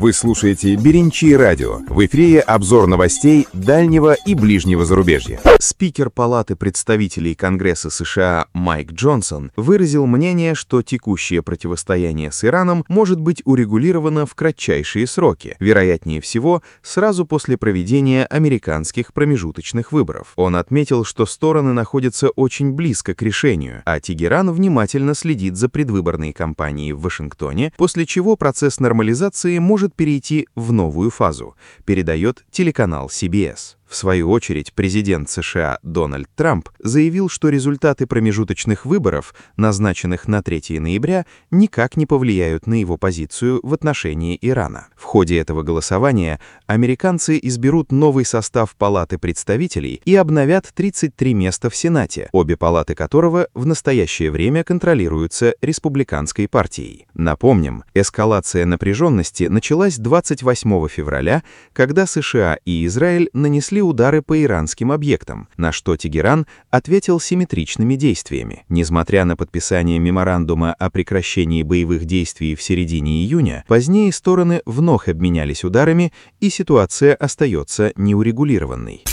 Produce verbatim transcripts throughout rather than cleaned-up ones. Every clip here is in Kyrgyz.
Вы слушаете Беренчи радио. В эфире обзор новостей дальнего и ближнего зарубежья. Спикер Палаты представителей Конгресса США Майк Джонсон выразил мнение, что текущее противостояние с Ираном может быть урегулировано в кратчайшие сроки, вероятнее всего, сразу после проведения американских промежуточных выборов. Он отметил, что стороны находятся очень близко к решению, а Тегеран внимательно следит за предвыборной кампанией в Вашингтоне, после чего процесс нормализации может перейти в новую фазу, передает телеканал си би эс. В свою очередь, президент США Дональд Трамп заявил, что результаты промежуточных выборов, назначенных на третьего ноября, никак не повлияют на его позицию в отношении Ирана. В ходе этого голосования американцы изберут новый состав Палаты представителей и обновят тридцать три места в Сенате, обе палаты которого в настоящее время контролируются республиканской партией. Напомним, эскалация напряженности началась двадцать восьмого февраля, когда США и Израиль нанесли удары по иранским объектам, на что Тегеран ответил симметричными действиями. Несмотря на подписание меморандума о прекращении боевых действий в середине июня, позднее стороны вновь обменялись ударами, и ситуация остается неурегулированной.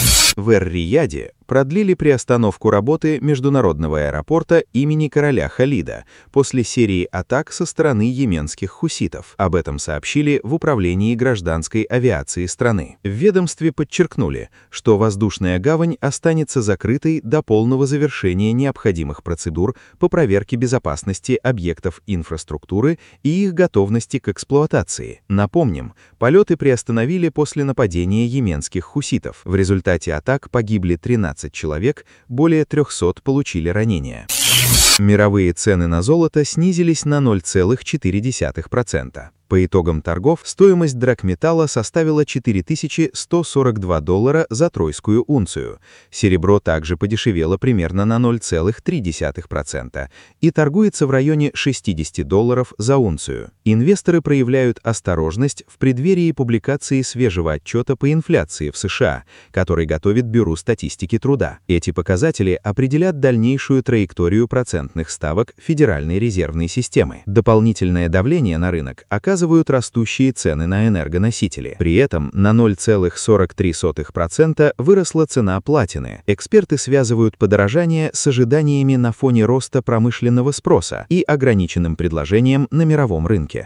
В Эр-Рияде продлили приостановку работы международного аэропорта имени короля Халида после серии атак со стороны йеменских хуситов. Об этом сообщили в управлении гражданской авиации страны. В ведомстве подчеркнули, что воздушная гавань останется закрытой до полного завершения необходимых процедур по проверке безопасности объектов инфраструктуры и их готовности к эксплуатации. Напомним, полеты приостановили после нападения йеменских хуситов. В результате атак погибли тринадцать человек, более трёхсот получили ранения. Мировые цены на золото снизились на ноль целых четыре десятых процента. По итогам торгов стоимость драгметалла составила четыре тысячи сто сорок два доллара за тройскую унцию. Серебро также подешевело примерно на ноль целых три десятых процента и торгуется в районе шестидесяти долларов за унцию. Инвесторы проявляют осторожность в преддверии публикации свежего отчета по инфляции в США, который готовит Бюро статистики труда. Эти показатели определят дальнейшую траекторию процентных ставок Федеральной резервной системы. Дополнительное давление на рынок оказывает растущие цены на энергоносители. При этом на ноль целых сорок три сотых процента выросла цена платины. Эксперты связывают подорожание с ожиданиями на фоне роста промышленного спроса и ограниченным предложением на мировом рынке.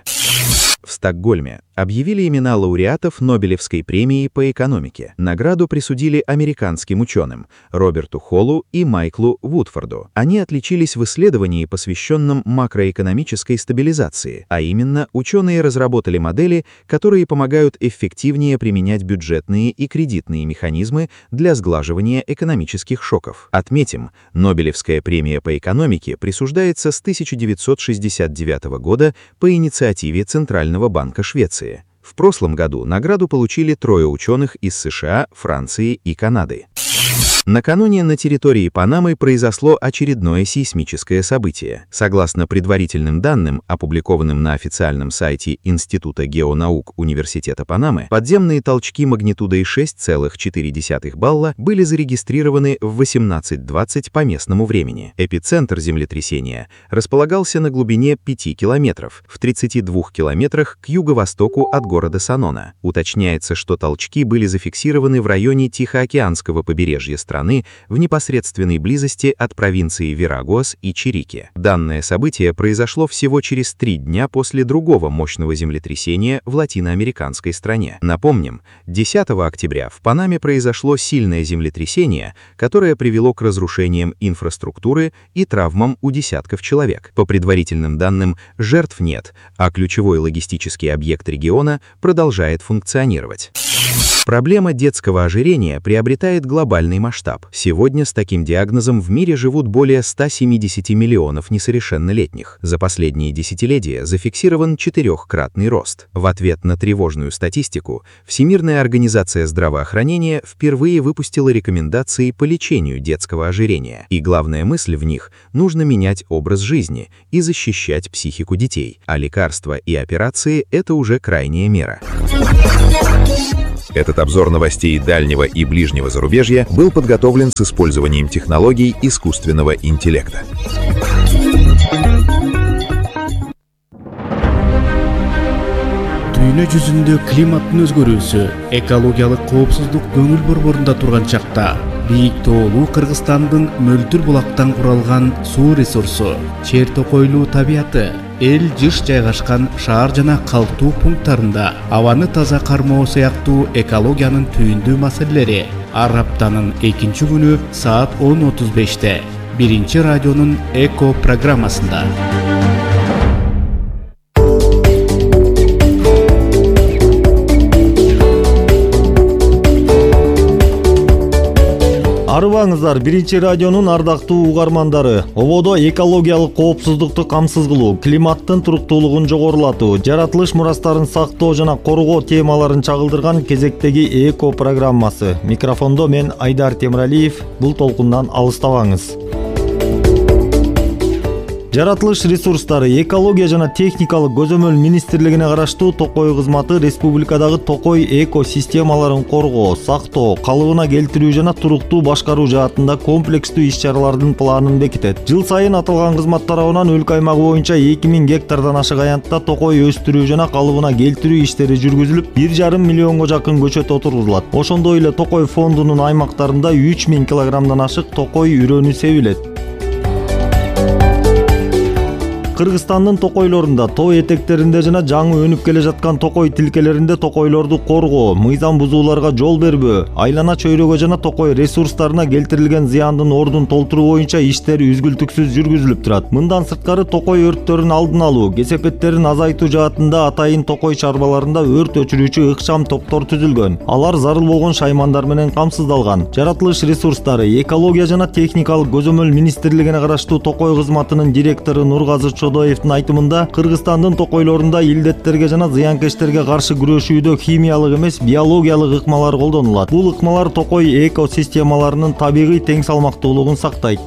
В Стокгольме объявили имена лауреатов Нобелевской премии по экономике. Награду присудили американским ученым Роберту Холлу и Майклу Вудфорду. Они отличились в исследовании, посвященном макроэкономической стабилизации, а именно ученые разработали модели, которые помогают эффективнее применять бюджетные и кредитные механизмы для сглаживания экономических шоков. Отметим, Нобелевская премия по экономике присуждается с тысяча девятьсот шестьдесят девятого года по инициативе Центрального банка Швеции. В прошлом году награду получили трое ученых из США, Франции и Канады. Накануне на территории Панамы произошло очередное сейсмическое событие. Согласно предварительным данным, опубликованным на официальном сайте Института геонаук Университета Панамы, подземные толчки магнитудой шесть целых четыре десятых балла были зарегистрированы в восемнадцать двадцать по местному времени. Эпицентр землетрясения располагался на глубине пяти километров, в тридцати двух километрах к юго-востоку от города Санона. Уточняется, что толчки были зафиксированы в районе Тихоокеанского побережья страны, в непосредственной близости от провинции Верагуас и Чирике. Данное событие произошло всего через три дня после другого мощного землетрясения в латиноамериканской стране. Напомним, десятого октября в Панаме произошло сильное землетрясение, которое привело к разрушениям инфраструктуры и травмам у десятков человек. По предварительным данным, жертв нет, а ключевой логистический объект региона продолжает функционировать. Проблема детского ожирения приобретает глобальный масштаб. Сегодня с таким диагнозом в мире живут более ста семидесяти миллионов несовершеннолетних. За последние десятилетия зафиксирован четырехкратный рост. В ответ на тревожную статистику, Всемирная организация здравоохранения впервые выпустила рекомендации по лечению детского ожирения. И главная мысль в них – нужно менять образ жизни и защищать психику детей. А лекарства и операции – это уже крайняя мера. Этот обзор новостей дальнего и ближнего зарубежья был подготовлен с использованием технологий искусственного интеллекта. дүйнө жүзүндө климаттын өзгөрүүсү, экологиялык коопсуздук көңүл борборунда турган чакта бийик тоолуу Кыргызстандын мөлдүр булактан куралган суу ресурсу, чер токойлуу табияты, эл жыш жайгашкан шаар жана калктуу пункттарында абаны таза кармоо сыяктуу экологиянын түйүндүү маселелери ар аптанын экинчи күнү саат он отуз беште биринчи радионун эко программасында. Арыбаңыздар, биринчи радионун ардактуу угармандары. Ободо экологиялык коопсуздукту камсыз кылуу, климаттын туруктуулугун жогорулатуу, жаратылыш мурастарын сактоо жана коргоо темаларын чагылдырган кезектеги эко программасы. Микрофондо мен Айдар Темиралиев. Бул толкундан алыстабаңыз. Жаратылыш ресурстары, экология жана техникалык көзөмөл министрлигине караштуу Токой кызматы республикадагы Токой экосистемаларын коргоо, сактоо, калыбына келтирүү жана туруктуу башкаруу жаатында комплекстүү иш-чаралардын планын бекитет. Жыл сайын аталган кызмат тарабынан өлкө аймагы боюнча эки миң гектардан ашык аянтта токой өстүрүү жана калыбына келтирүү иштери жүргүзүлүп, бир жарым миллионго жакын көчөт отургузулат. Ошондой эле Токой фондунун аймактарында үч миң килограммдан ашык токой үрөнү себилет. Кыргызстандын токойлорунда, тоо этектеринде жана жаңы өнүп келе жаткан токой тилкелеринде токойлорду коргоо, мыйзам бузууларга жол бербөө, айлана чөйрөгө жана токой ресурстарына келтирилген зыяндын ордун толтуруу боюнча иштер үзгүлтүксүз жүргүзүлүп турат. Мындан сырткары токой өрттөрүн алдын алуу, кесепеттерин азайтуу жаатында атайын токой чарбаларында өрт өчүрүүчү ыкчам топтор түзүлгөн. Алар зарыл болгон шаймандар менен камсыздалган. Жаратылыш ресурстары, экология жана техникалык көзөмөл министрлигине караштуу Токой кызматынын директору Нургазы Чодоевдин айтымында, Кыргызстандын токойлорунда илдеттерге жана зыянкечтерге каршы күрөшүүдө химиялык эмес, биологиялык ыкмалар колдонулат. Бул ыкмалар токой экосистемаларынын табигый тең салмактуулугун сактайт.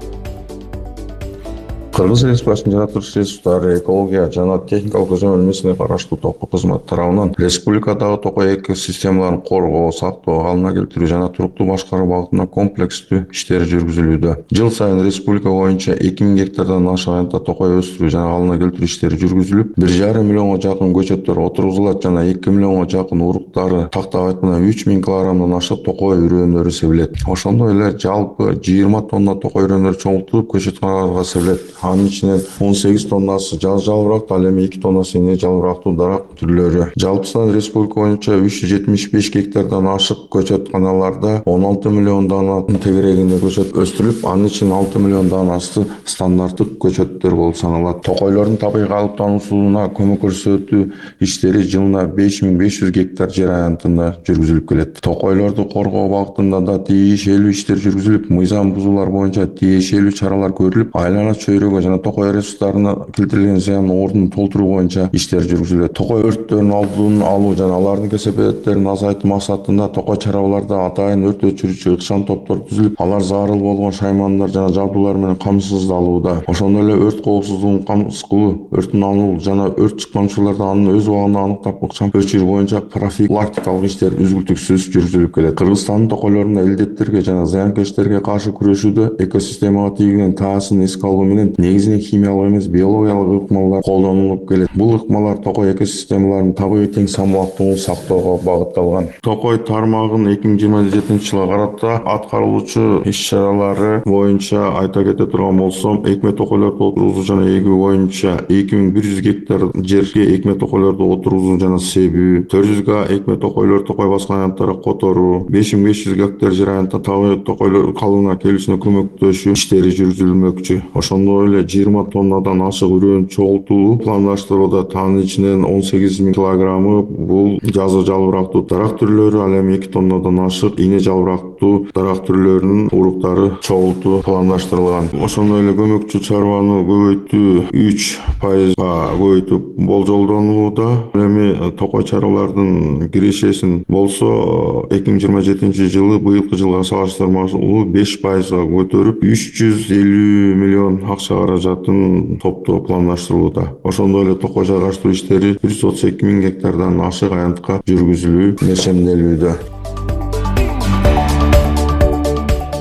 Кыргыз Республикасынын жаратылыш ресурстары, экология жана техникалык көзөмөл министрлигине караштуу Токой кызматы тарабынан республикадагы токой экосистемаларын коргоо, сактоо, калыбына келтирүү жана туруктуу башкаруу багытында комплекстүү иштер жүргүзүлүүдө. Жыл сайын республика боюнча эки миң гектардан ашык аянтта токой өстүрүү жана калыбына келтирүү иштери жүргүзүлүп, бир жарым миллионго жакын көчөттөр отургузулат жана эки миллионго жакын уруктары, тактап айтканда үч миң килограммдан ашык токой үрөнөрү себилет. Ошондой эле жалпы жыйырма тонна токой үрөнөрү чоңултулуп көчөтканага себилет. Анын ичинен он сегиз тоннасы жаз жалбырактуу, ал эми эки тоннасы эне жалбырактуу дарак түрлөрү. Жалпысынан республика боюнча үч жүз жетимиш беш гектардан ашык көчөтканаларда он алты миллион дананын тегерегинде көчөт өстүрүлүп, анын ичинен алты миллион данасы стандарттык көчөттөр болуп саналат. Токойлордун табигый калыптануусуна көмөк көрсөтүү иштери жылына беш миң беш жүз гектар жер аянтында жүргүзүлүп келет. Токойлорду коргоо багытында да тиешелүү иштер жүргүзүлүп, мыйзам бузуулар боюнча тиешелүү чаралар көрүлүп, айлана чөйрөгө жана токой ресурстарына келтирилген зыяндын ордун толтуруу боюнча иштер жүргүзүлөт. Токой өрттөрүнүн алдын алуу жана алардын кесепеттерин азайтуу максатында токой чарбаларда атайын өрт өчүрүүчү ыкчам топтор түзүлүп, алар зарыл болгон шаймандар жана жабдуулар менен камсыздалууда. Ошондой эле өрт коопсуздугун камсыз кылуу, өрттүн алуу жана өрт чыккан учурларда анын өз убагында аныктап ыкчам өчүрүү боюнча профилактикалык иштер үзгүлтүксүз жүргүзүлүп келет. Кыргызстандын токойлорунда илдеттерге жана зыянкечтерге каршы күрөшүүдө экосистемага тийгизген таасирин эске алуу менен негизинен химиялык эмес, биологиялык ыкмалар колдонулуп келет. Бул ыкмалар токой экосистемаларынын табигый тең салмактуулугун сактоого багытталган. Токой тармагын эки миң жыйырма жетинчи жылга карата аткарылуучу иш-чаралары боюнча айта кете турган болсом, экме токойлорду отургузуу жана эгүү боюнча эки миң бир жүз гектар жерге экме токойлорду отургузуу жана себүү, төрт жүз га экме токойлор токой баскан аянттары которуу, беш миң беш жүз гектар жер аянтта табигый токойлор калыбына келүүсүнө көмөктөшүү иштери жүргүзүлмөкчү. Ошондой эле жыйырма тоннадан ашык үрөн чогултуу пландаштырууда. Анын ичинен он сегиз миң килограммы бул жазы жалбырактуу дарак түрлөрү, ал эми эки тоннадан ашык ине жалбырактуу дарак түрлөрүнүн уруктары чогултуу пландаштырылган. Ошондой эле көмөкчү чарбаны көбөйтүү үч пайызга көбөйтүү болжолдонулууда. Эми токой чарбалардын кирешесин болсо эки миң жыйырма жетинчи жылы быйылкы жылга салыштырмалуу беш пайызга көтөрүп үч жүз элүү миллион акча каражатын топтоо пландаштырылууда. Ошондой эле токой жайгаштыруу иштери бир жүз отуз эки миң гектардан ашык аянтка жүргүзүлүү нешемделүүдө.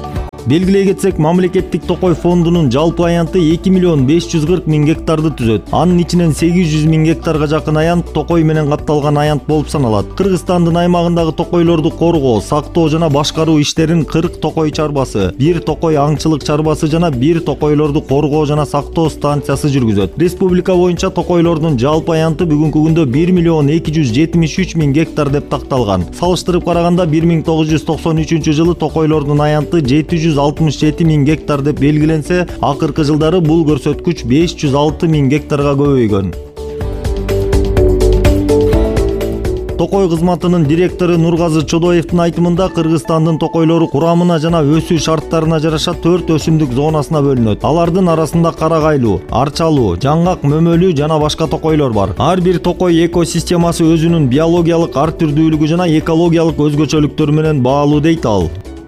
Белгилей кетсек, мамлекеттик токой фондунун жалпы аянты эки миллион беш жүз кырк миң гектарды түзөт. Анын ичинен сегиз жүз миң гектарга жакын аянт токой менен капталган аянт болуп саналат. Кыргызстандын аймагындагы токойлорду коргоо, сактоо жана башкаруу иштерин кырк токой чарбасы, бир токой аңчылык чарбасы жана бир токойлорду коргоо жана сактоо станциясы жүргүзөт. Республика боюнча токойлордун жалпы аянты бүгүнкү күндө бир миллион эки жүз жетимиш үч миң гектар деп такталган. Салыштырып караганда бир миң тогуз жүз токсон үчүнчү жылы токойлордун аянты жети жүз алтымыш жети миң гектар деп белгиленсе, акыркы жылдары бул көрсөткүч беш жүз алты миң гектарга көбөйгөн. Токой кызматынын директору Нургазы Чодоевдин айтымында, Кыргызстандын токойлору курамына жана өсүү шарттарына жараша төрт өсүмдүк зонасына бөлүнөт. Алардын арасында карагайлуу, арчалуу, жаңгак, мөмөлүү жана башка токойлор бар. Ар бир токой экосистемасы өзүнүн биологиялык ар түрдүүлүгү жана экологиялык өзгөчөлүктөрү менен баалуу дейт ал.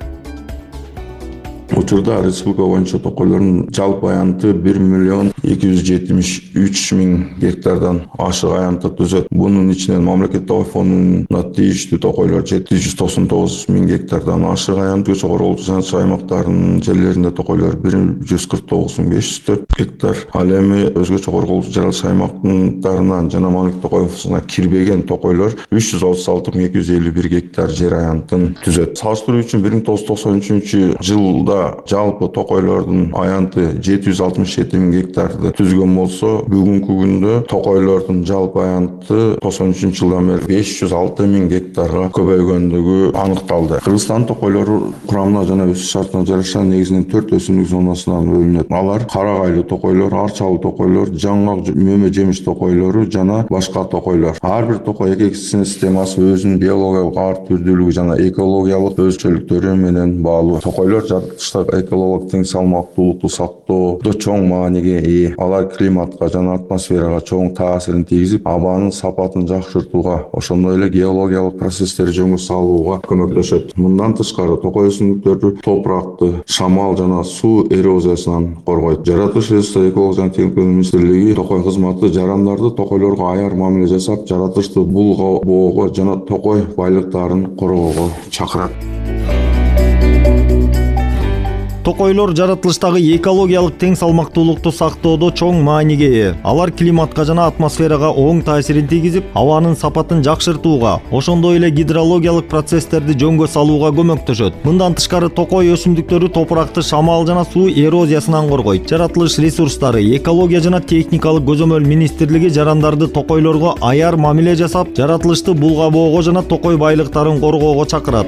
Учурда республика боюнча токойлордун жалпы аянты бир миллион эки жүз жетимиш үч миң гектардан ашык аянты түзөт. Бунун ичинен мамлекеттик токой фондуна тийиштүү токойлор жети жүз токсон тогуз миң гектардан ашык аянт, чогорулук жана аймактарынын жерлеринде токойлор бир жүз кырк тогуз миң беш жүз төрт гектар. Ал эми өзгө чогорулук жаралыш аймактарынан жана мамлекеттик токой фондуна кирбеген токойлор үч жүз отуз алты миң эки жүз элүү бир гектар жер аянтын түзөт. Салыштыруу үчүн бир миң тогуз жүз токсон үчүнчү жылда жалпы токойлордун аянты жети жүз алтымыш жети миң гектарды түзгөн болсо, бүгүнкү күндө токойлордун жалпы аянты токсон үчүнчү жылдан бери беш жүз алты миң гектарга көбөйгөндүгү аныкталды. Кыргызстан токойлору курамына жана өсүү шартына жараша негизинен төрт өсүмдүк зонасынан бөлүнөт. Алар карагайлуу токойлор, арчалуу токойлор, жаңгак, мөмө жемиш токойлору жана башка токойлор. Ар бир токой экосистемасы өзүнүн биологиялык ар түрдүүлүгү жана экологиялык өзгөчөлүктөрү менен баалуу. Токойлор экологиялык тең салмактуулукту сактоодо чоң мааниге ээ. Алар климатка жана атмосферага чоң таасирин тийгизип, абанын сапатын жакшыртууга, ошондой эле геологиялык процесстерди жөнгө салууга көмөктөшөт. Мындан тышкары токой өсүмдүктөрү топуракты шамал жана суу эрозиясынан коргойт. Жаратылыш ресурстары экология жана техника министрлиги токой кызматы жарандарды токойлорго аяр мамиле жасап, жаратылышты булгоого жана токой байлыктарын коргоого чакырат. Токойлор жаратылыштагы экологиялык тең салмактуулукту сактоодо чоң мааниге ээ. Алар климатка жана атмосферага оң таасирин тийгизип, абанын сапатын жакшыртууга, ошондой эле гидрологиялык процесстерди жөнгө салууга көмөктөшөт. Мындан тышкары токой өсүмдүктөрү топуракты шамал жана суу эрозиясынан коргойт. Жаратылыш ресурстары, экология жана техникалык көзөмөл министрлиги жарандарды токойлорго аяр мамиле жасап, жаратылышты булгабоого жана токой байлыктарын коргоого чакырат.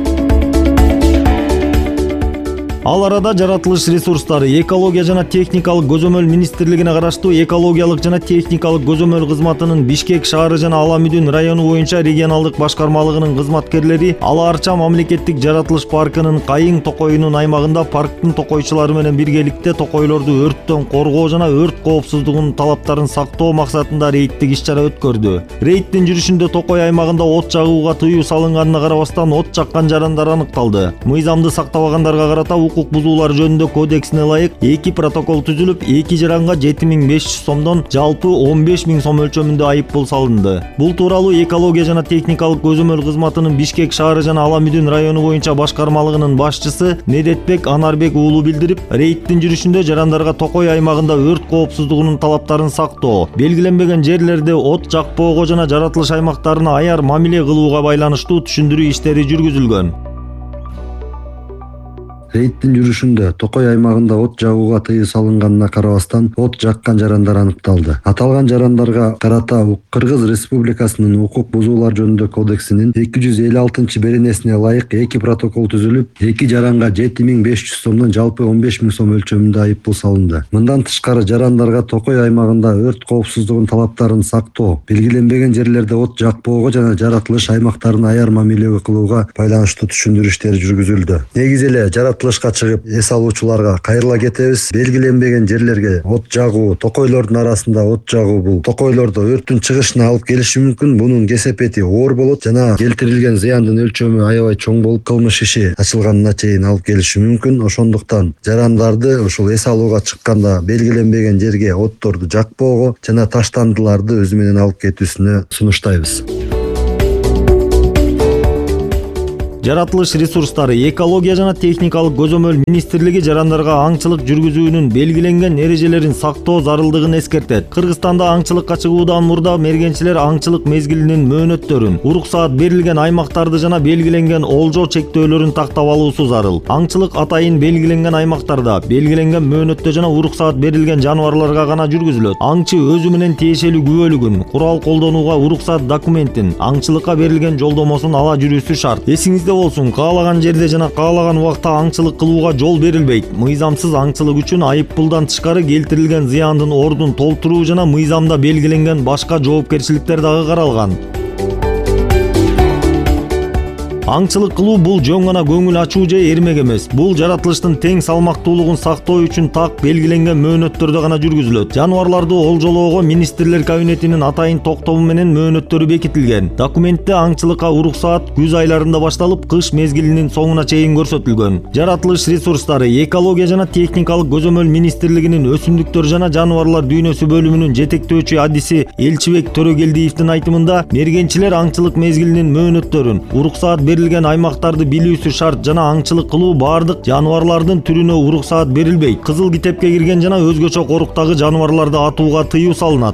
Ал арада жаратылыш ресурстары, экология жана техникалык көзөмөл министрлигине караштуу экологиялык жана техникалык көзөмөл кызматынын Бишкек шаары жана Ала Мүдүн району боюнча регионалдык башкармалыгынын кызматкерлери Ала Арча мамлекеттик жаратылыш паркынын Кайың токойунун аймагында парктын токойчулары менен биргеликте токойлорду өрттөн коргоо жана өрт коопсуздугунун талаптарын сактоо максатында рейдтик иш-чара өткөрдү. Рейдтин жүрүшүндө токой аймагында от жагууга тыюу салынганына карабастан от жаккан жарандар аныкталды. Мыйзамды сактабагандарга карата укук бузуулар жөнүндө кодексине ылайык эки протокол түзүлүп, эки жаранга жети миң беш жүз сомдон жалпы он беш миң сом өлчөмүндө айыппул салынды. Бул тууралуу экология жана техникалык көзөмөл кызматынын Бишкек шаары жана Ала Мүдүн району боюнча башкармалыгынын башчысы Недетбек Анарбек уулу билдирип, рейдтин жүрүшүндө жарандарга токой аймагында өрт коопсуздугунун талаптарын сактоо, белгиленбеген жерлерде от жакпоого жана жаратылыш аймактарына аяр мамиле кылууга байланыштуу түшүндүрүү иштери жүргүзүлгөн. Рейдтин жүрүшүндө токой аймагында от жагууга тыюу салынганына карабастан от жаккан жарандар аныкталды. Аталган жарандарга карата Кыргыз Республикасынын укук бузуулар жөнүндө кодексинин эки жүз элүү алтынчы беренесине ылайык эки протокол түзүлүп, эки жаранга жети миң беш жүз сомдон жалпы он беш миң сом өлчөмүндө айыппул салынды. Мындан тышкары жарандарга токой аймагында өрт коопсуздугунун талаптарын сактоо, белгиленбеген жерлерде от жакпоого жана жаратылыш аймактарына аяр мамиле кылууга байланыштуу түшүндүрүү иштери жүргүзүлдү. Негизи эле жаратылышка чыгып эс алуучуларга кайрыла кетебиз. Белгиленбеген жерлерге от жагуу, токойлордун арасында от жагуу бул токойлордо өрттүн чыгышына алып келиши мүмкүн. Бунун кесепети оор болот жана келтирилген зыяндын өлчөмү аябай чоң болуп, кылмыш иши ачылганына чейин алып келиши мүмкүн. Ошондуктан жарандарды ушул эс алууга чыкканда белгиленбеген жерге отторду жакпоого жана таштандыларды өзү менен алып кетүүсүнө сунуштайбыз. Жаратылыш ресурстары, экология жана техникалык көзөмөл министрлиги жарандарга аңчылык жүргүзүүнүн белгиленген эрежелерин сактоо зарылдыгын эскертет. Кыргызстанда аңчылыкка чыгуудан мурда мергенчилер аңчылык мезгилинин мөөнөттөрүн, уруксаат берилген аймактарды жана белгиленген олжо чектөөлөрүн тактап алуусу зарыл. Аңчылык атайын белгиленген аймактарда, белгиленген мөөнөттө жана уруксаат берилген жаныбарларга гана жүргүзүлөт. Аңчы өзү менен тиешелүү күбөлүгүн, курал колдонууга уруксаат документин, аңчылыкка берилген жолдомосун ала жүрүүсү шарт. Эсиңизде болсун, каалаган жерде жана каалаган убакта аңчылык кылууга жол берилбейт. Мыйзамсыз аңчылык үчүн айып пулдан тышкары келтирилген зыяндын ордун толтуруу жана мыйзамда белгиленген башка жоопкерчиликтер дагы каралган. Аңчылык кылуу бул жөн гана көңүл ачуу же эрмек эмес. Бул жаратылыштын тең салмактуулугун сактоо үчүн так белгиленген мөөнөттөрдө гана жүргүзүлөт. Жаныбарларды олжолоого министрлер кабинетинин атайын токтому менен мөөнөттөрү бекитилген. Документте аңчылыкка уруксаат күз айларында башталып, кыш мезгилинин соңуна чейин көрсөтүлгөн. Жаратылыш ресурстары, экология жана техникалык көзөмөл министрлигинин өсүмдүктөр жана жаныбарлар дүйнөсү бөлүмүнүн жетектөөчү адиси Элчибек Төрөгелдиевдин айтымында, мергенчилер аңчылык мезгилинин мөөнөттөрүн, уруксаат берилген аймактарды билүүсү шарт жана аңчылык кылуу баардык жаныбарлардын түрүнө уруксаат берилбейт. Кызыл китепке кирген жана өзгөчө коруктагы жаныбарларды атууга тыюу салынат.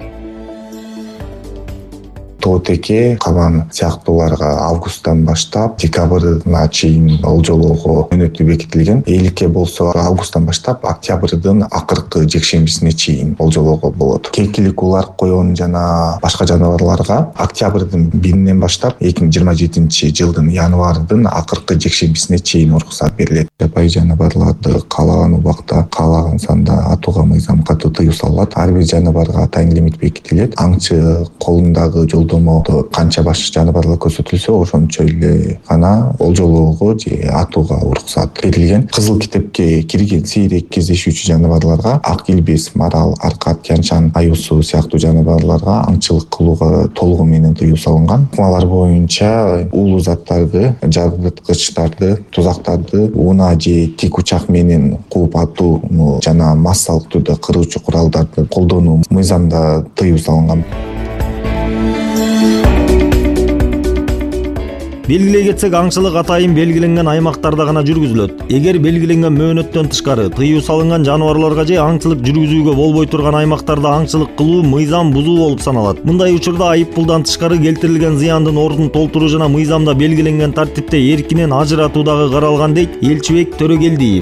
Тоотеке, кабан сыяктууларга августтан баштап декабрына чейин олжолоого мөөнөтү бекитилген. Эликке болсо августтан баштап октябрдын акыркы жекшембисине чейин олжолоого болот. Кекилик улар, коён жана башка жаныбарларга октябрдын биринен баштап эки миң жыйырма жетинчи жылдын январдын акыркы жекшембисине чейин уруксаат берилет. Жапайы жаныбарларды каалаган убакта, каалаган санда атууга мыйзам катуу тыюу салынат. Ар бир жаныбарга атайын лимит бекитилет. Аңчы колундагы жолдомодо канча баш жаныбарлар көрсөтүлсө, ошончо эле гана олжолоого же атууга уруксаат берилген. Кызыл китепке кирген сейрек кездешүүчү жаныбарларга ак илбирс, марал, аркат, тянчан, аюусу сыяктуу жаныбарларга аңчылык кылууга толугу менен тыюу салынган. Ыкмалар боюнча уулуу заттарды, жарыткычтарды, тузактарды унаа же тик учак менен кууп атууну жана массалык түрдө кыруучу куралдарды колдонуу мыйзамда тыюу салынган. Белгилей кетсек, аңчылык атайын белгиленген аймактарда гана жүргүзүлөт. Эгер белгиленген мөөнөттөн тышкары тыюу салынган жаныбарларга же аңчылык жүргүзүүгө болбой турган аймактарда аңчылык кылуу мыйзам бузуу болуп саналат. Мындай учурда айып пулдан тышкары келтирилген зыяндын ордун толтуруу жана мыйзамда белгиленген тартипте эркинен ажыратуу дагы каралган, дейт Элчибек Төрөгелдиев.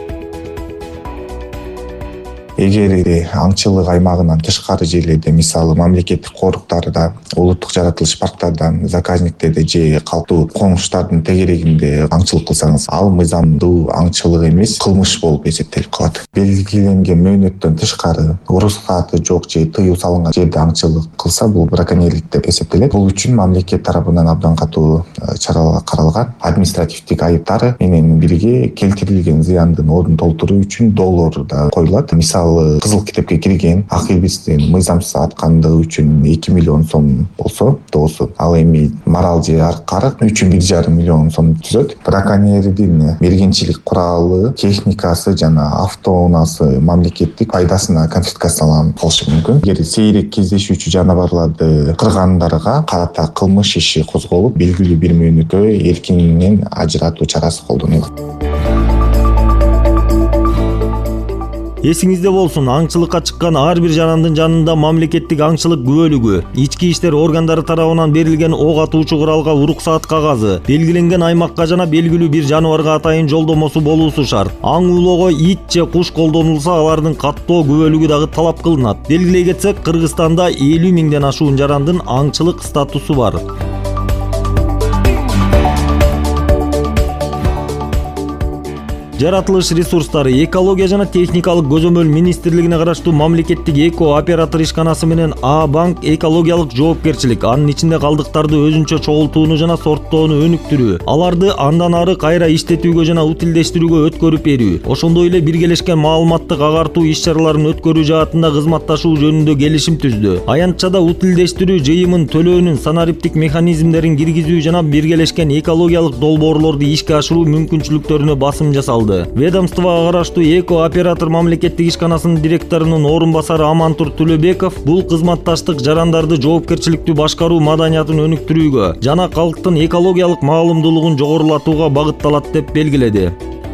Эгер аңчылык аймагынан тышкары жерлерде, мисалы мамлекеттик коруктарда, улуттук жаратылыш парктардан, заказниктерде же калктуу коңуштардын тегерегинде аңчылык кылсаңыз, ал мыйзамдуу аңчылык эмес, кылмыш болуп эсептелип калат. Белгиленген мөөнөттөн тышкары уруксааты жок же тыюу салынган жерде аңчылык кылса, бул браконьерлик деп эсептелет. Бул үчүн мамлекет тарабынан абдан катуу чаралар каралган. Административдик айыптары менен бирге келтирилген зыяндын ордун толтуруу үчүн доллар да коюлат. Мисалы, кызыл китепке кирген ак илбирстин мыйзамсыз аткандыгы үчүн эки миллион сом болсо тоосу, ал эми марал же аркарык үчүн бир жарым миллион сом түзөт. Браконьердин мергенчилик куралы, техникасы жана автоунаасы мамлекеттик пайдасына конфискацияланып калышы мүмкүн. Эгер сейрек кездешүүчү жаныбарларды кыргандарга карата кылмыш иши козголуп, белгилүү бир мөөнөткө эркинен ажыратуу чарасы колдонулат. Эсиңизде болсун, аңчылыкка чыккан ар бир жарандын жанында мамлекеттик аңчылык күбөлүгү, ички иштер органдары тарабынан берилген ок атуучу куралга уруксаат кагазы, белгиленген аймакка жана белгилүү бир жаныбарга атайын жолдомосу болуусу шарт. Аң улоого ит же куш колдонулса, алардын каттоо күбөлүгү дагы талап кылынат. Белгилей кетсек, Кыргызстанда элүү миңден ашуун жарандын аңчылык статусу бар. Жаратылыш ресурстары, экология жана техникалык көзөмөл министрлигине караштуу мамлекеттик эко оператор ишканасы менен А банк экологиялык жоопкерчилик, анын ичинде калдыктарды өзүнчө чогултууну жана сорттоону өнүктүрүү, аларды андан ары кайра иштетүүгө жана утилдештирүүгө өткөрүп берүү, ошондой эле биргелешкен маалыматтык агартуу иш-чараларын өткөрүү жаатында кызматташуу жөнүндө келишим түздү. Аянтчада утилдештирүү жыйымын төлөөнүн санариптик механизмдерин киргизүү жана биргелешкен экологиялык долбоорлорду ишке ашыруу мүмкүнчүлүктөрүнө басым жасалды. алды. Ведомствого караштуу Эко оператор мамлекеттик ишканасынын директорунун орун басары Амантур Төлөбеков бул кызматташтык жарандарды жоопкерчиликтүү башкаруу маданиятын өнүктүрүүгө жана калктын экологиялык маалымдуулугун жогорулатууга багытталат деп белгиледи.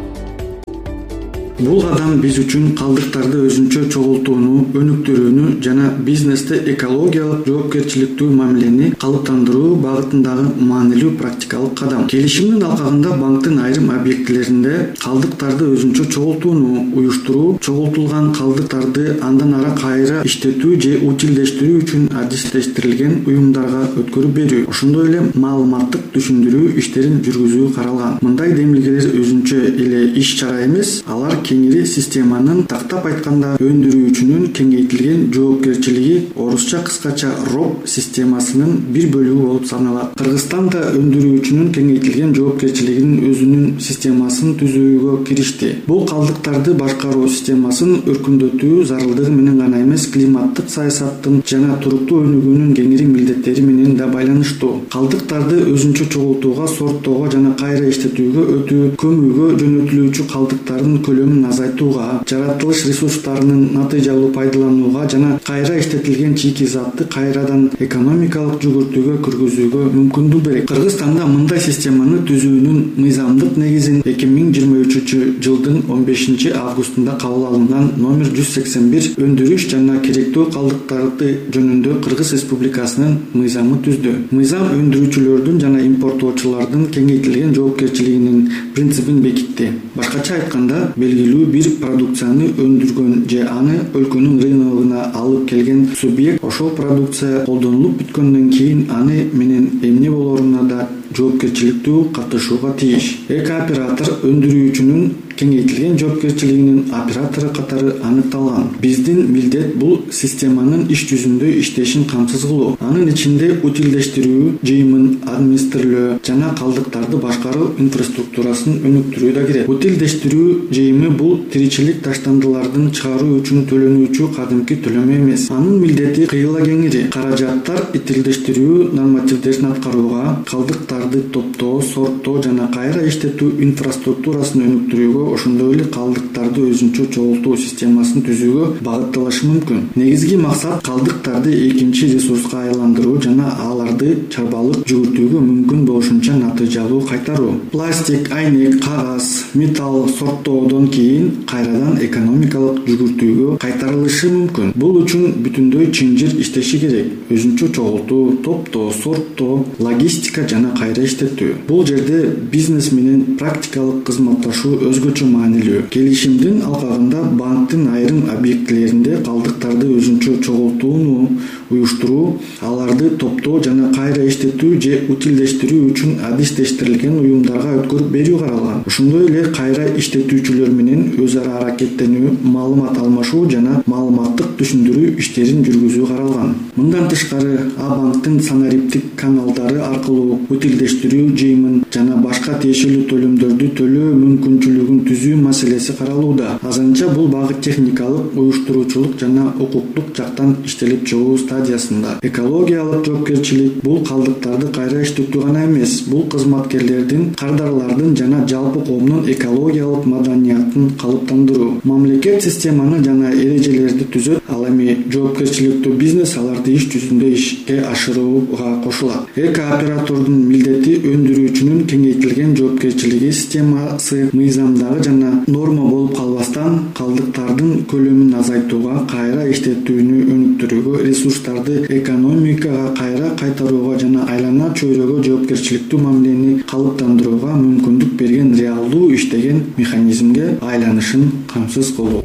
Бул кадам биз үчүн калдыктарды өзүнчө чогултууну, өнүктүрүүнү жана бизнесте экологиялык жоопкерчиликтүү мамилени калыптандыруу багытындагы маанилүү практикалык кадам. Келишимдин алкагында банктын айрым объектилеринде калдыктарды өзүнчө чогултууну уюштуруу, чогултулган калдыктарды андан ары кайра иштетүү же утилдештирүү үчүн адистештирилген уюмдарга өткөрүп берүү, ошондой эле маалыматтык түшүндүрүү иштерин жүргүзүү каралган. Мындай демилгелер өзүнчө эле иш чара эмес, алар кеңири системанын тактап айтканда өндүрүүчүнүн кеңейтилген жоопкерчилиги, орусча кыскача роп системасынын бир бөлүгү болуп саналат. Кыргызстан да өндүрүүчүнүн кеңейтилген жоопкерчилигинин өзүнүн системасын түзүүгө киришти. Бул калдыктарды башкаруу системасын өркүндөтүү зарылдыгы менен гана эмес, климаттык саясаттын жана туруктуу өнүгүүнүн кеңири милдеттери менен да байланыштуу. Калдыктарды өзүнчө чогултууга, сорттоого жана кайра иштетүүгө өтүү, көмүүгө жөнөтүлүүчү калдыктардын көлөмүн азайтууга, жаратылыш ресурстарынын натыйжалуу пайдаланууга жана кайра иштетилген чийки затты кайрадан экономикалык жүгүртүүгө киргизүүгө мүмкүндүк берет. Кыргызстанда мындай системаны түзүүнүн мыйзамдык негизин эки миң жыйырма үчүнчү жылдын он бешинчи августунда кабыл алынган номер жүз сексен бир өндүрүш жана керектүү калдыктарды жөнүндө Кыргыз Республикасынын мыйзамы түздү. Мыйзам өндүрүүчүлөрдүн жана импорттоочулардын кеңейтилген жоопкерчилигинин принцибин бекитти. Башкача айтканда, белгилүү бир продукцияны өндүргөн же аны өлкөнүн рыногуна алып келген субъект ошол продукция колдонулуп бүткөндөн кийин аны менен эмне болоруна да жоопкерчиликтүү катышууга тийиш. Эко-оператор өндүрүүчүнүн кеңейтилген жоопкерчилигинин оператору катары аныкталган. Биздин милдет бул системанын иш жүзүндө иштешин камсыз кылуу. Анын ичинде утилдештирүү, жыйымын администрирлөө жана калдыктарды башкаруу инфраструктурасын өнүктүрүү да кирет. Утилдештирүү жыйымы бул тиричилик таштандылардын чыгаруу үчүн төлөнүүчү кадимки төлөмө эмес. Анын милдети кыйла кеңири. Каражаттар утилдештирүү нормативдерин аткарууга, калдыктарды топтоо, сорттоо жана кайра иштетүү инфраструктурасын өнүктүрүүгө, ошондой эле калдыктарды өзүнчө чогултуу системасын түзүүгө багытталышы мүмкүн. Негизги максат калдыктарды экинчи ресурска айландыруу жана аларды чарбалык жүгүртүүгө мүмкүн болушунча натыйжалуу кайтаруу. Пластик, айнек, кагаз, металл сорттоодон кийин кайрадан экономикалык жүгүртүүгө кайтарылышы мүмкүн. Бул үчүн бүтүндөй чынжыр иштеши керек. Өзүнчө чогултуу, топтоо, сорттоо, логистика жана кайра иштетүү. Бул жерде бизнес менен практикалык кызматташуу өзгөчө маанилүү. Келишимдин алкагында банктын айрым объектилеринде калдыктарды өзүнчө чогултууну уюштуруу, аларды топтоо жана кайра иштетүү же утилдештирүү үчүн адистештирилген уюмдарга өткөрүп берүү каралган. Ошондой эле кайра иштетүүчүлөр менен өз ара аракеттенүү, маалымат алмашуу жана маалыматтык түшүндүрүү иштерин жүргүзүү каралган. Мындан тышкары, А-банктын санариптик каналдары аркылуу утилдештирүү жыйымын жана башка тиешелүү төлөмдөрдү төлөө мүмкүнчүлүгүн түзүү маселеси каралууда. Азырынча бул багыт техникалык, уюштуруучулук жана укуктук жактан иштелип чыгуу стадиясында. Экологиялык жоопкерчилик бул калдыктарды кайра иштетүү гана эмес, бул кызматкерлердин, кардарлардын жана жалпы коомдун экологиялык маданиятын калыптандыруу. Мамлекет системаны жана эрежелерди түзөт, ал эми жоопкерчиликтүү бизнес аларды иш жүзүндө ишке ашырууга кошулат. Эко-оператордун милдети өндүрүүчүнүн кеңейтилген жоопкерчилиги системасы мыйзамдагы жана норма болуп калбастан, калдыктардын көлөмүн азайтууга, кайра иштетүүнү өнүктүрүүгө, ресурстарды экономикага кайра кайтарууга жана айлана чөйрөгө жоопкерчиликтүү мамилени калыптандырууга мүмкүндүк берген реалдуу иштеген механизмге айланышын камсыз кылуу.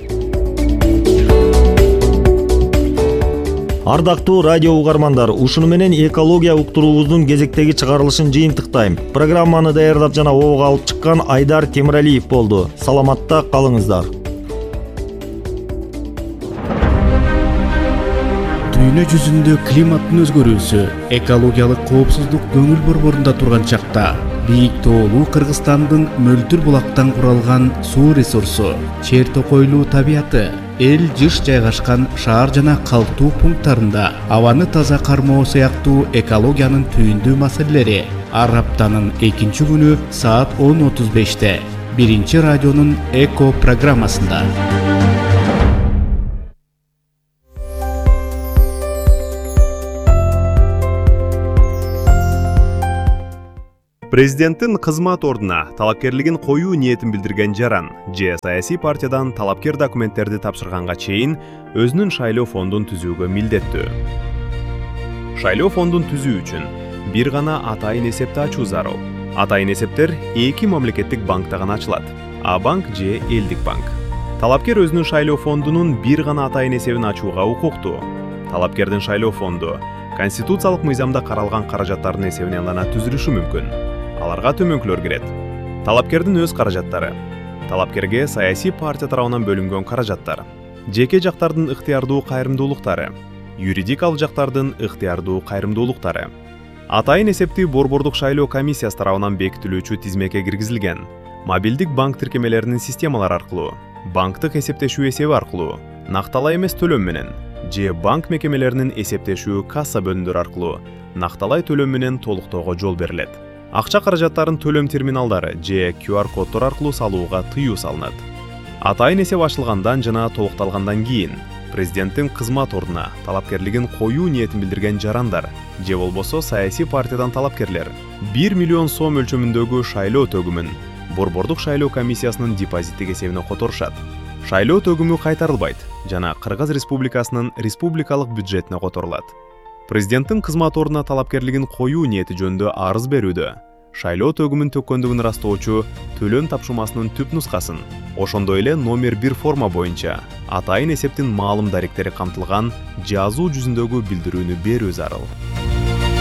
Ардактуу радио угармандар, ушуну менен экология уктуруубуздун кезектеги чыгарылышын жыйынтыктайм. Программаны даярдап жана обого алып чыккан Айдар Темиралиев болду. Саламатта калыңыздар. Дүйнө жүзүндө климаттын өзгөрүүсү, экологиялык коопсуздук көңүл борборунда турган чакта бийик тоолуу Кыргызстандын мөлтүр булактан куралган суу ресурсу, чер токойлуу табияты, эл жыш жайгашкан шаар жана калктуу пункттарында абаны таза кармоо сыяктуу экологиянын түйүндүү маселелери ар аптанын экинчи күнү саат он отуз беште биринчи радионун Эко программасында. Президенттин кызмат ордуна талапкерлигин коюу ниетин билдирген жаран же саясий партиядан талапкер документтерди тапшырганга чейин өзүнүн шайлоо фондун түзүүгө милдеттүү. Шайлоо фондун түзүү үчүн бир гана атайын эсепти ачуу зарыл. Атайын эсептер эки мамлекеттик банкта гана ачылат: А банк же Элдик банк. Талапкер өзүнүн шайлоо фондунун бир гана атайын эсебин ачууга укуктуу. Талапкердин шайлоо фонду конституциялык мыйзамда каралган каражаттардын эсебинен гана түзүлүшү мүмкүн. Аларга төмөнкүлөр кирет. Талапкердин өз каражаттары, талапкерге саясий партия тарабынан бөлүнгөн каражаттар, жеке жактардын ыктыярдуу кайрымдуулуктары, юридикалык жактардын ыктыярдуу кайрымдуулуктары. Атайын эсепти Борбордук шайлоо комиссиясы тарабынан бекитилүүчү тизмеке киргизилген. Мобилдик банк тиркемелеринин системалары аркылуу, банктык эсептешүү эсеби аркылуу, накталай эмес төлөм менен же банк мекемелеринин эсептешүү касса бөлүмдөрү аркылуу накталай төлөм менен толуктоого жол берилет. Акча каражаттарын төлөм терминалдары же кью ар коддор аркылуу салууга тыюу салынат. Атайын эсеп ачылгандан жана толукталгандан кийин президенттин кызмат ордуна талапкерлигин коюу ниетин билдирген жарандар же болбосо саясий партиядан талапкерлер бир миллион сом өлчөмүндөгү шайлоо төгүмүн Борбордук шайлоо комиссиясынын депозиттик эсебине которушат. Шайлоо төгүмү кайтарылбайт жана Кыргыз Республикасынын республикалык бюджетине которулат. Президенттин кызмат ордуна талапкерлигин коюу ниети жөнүндө арыз берүүдө шайлоо төгүмүн төккөндүгүн ырастоочу төлөм тапшырмасынын түп нускасын, ошондой эле номер бир форма боюнча атайын эсептин маалым даректери камтылган жазуу жүзүндөгү билдирүүнү берүү зарыл.